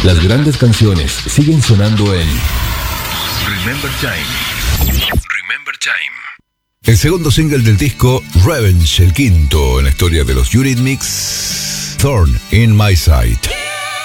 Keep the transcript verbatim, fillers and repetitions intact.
Las grandes canciones siguen sonando en Remember Time. Remember Time. El segundo single del disco, Revenge, el quinto en la historia de los Eurythmics, Thorn in My Side.